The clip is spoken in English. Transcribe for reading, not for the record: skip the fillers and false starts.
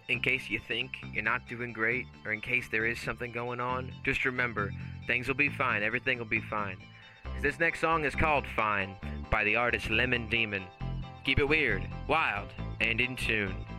in case you think you're not doing great, or in case there is something going on, just remember, things will be fine, everything will be fine. 'Cause this next song is called Fine by the artist Lemon Demon. Keep it weird, wild, and in tune.